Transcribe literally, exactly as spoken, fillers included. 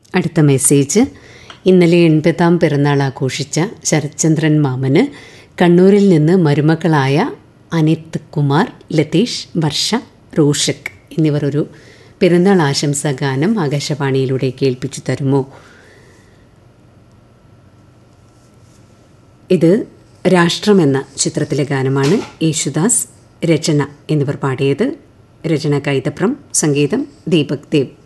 അടുത്ത മെസ്സേജ്. ഇന്നലെ എൺപതാം പിറന്നാൾ ആഘോഷിച്ച ശരത്ചന്ദ്രൻ മാമന് കണ്ണൂരിൽ നിന്ന് മരുമക്കളായ അനിത് കുമാർ, ലതീഷ്, വർഷ, റോഷക് എന്നിവർ ഒരു പിറന്നാൾ ആശംസാ ഗാനം ആകാശവാണിയിലൂടെ കേൾപ്പിച്ചു തരുമോ? ഇത് രാഷ്ട്രം എന്ന ചിത്രത്തിലെ ഗാനമാണ്. യേശുദാസ്, രചന എന്നിവർ പാടിയത്. രചന കൈതപ്രം, സംഗീതം ദീപക് ദേവ്.